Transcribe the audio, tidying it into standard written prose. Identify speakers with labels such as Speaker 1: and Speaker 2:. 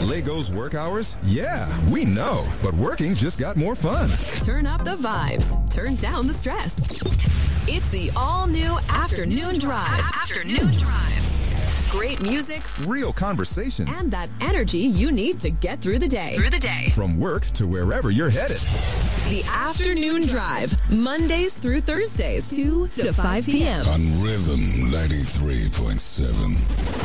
Speaker 1: Legos work hours? Yeah, we know. But working just got more fun.
Speaker 2: Turn up the vibes. Turn down the stress. It's the all-new Afternoon Drive. Afternoon Drive. Great music.
Speaker 1: Real conversations.
Speaker 2: And that energy you need to get through the day.
Speaker 1: From work to wherever you're headed.
Speaker 2: The Afternoon Drive. Mondays through Thursdays, 2 to 5 p.m.
Speaker 3: On Rhythm 93.7.